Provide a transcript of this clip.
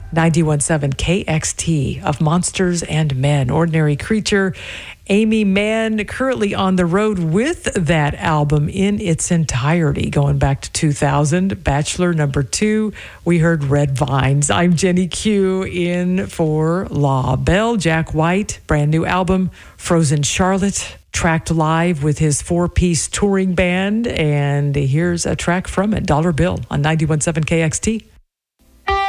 91.7 KXT of Monsters and Men, Ordinary Creature. Aimee Mann currently on the road with that album in its entirety, going back to 2000. Bachelor number 2, we heard Red Vines. I'm Jenny Q in for La Belle. Jack White, brand new album, Frozen Charlotte, tracked live with his 4-piece touring band. And here's a track from it, Dollar Bill on 91.7 KXT.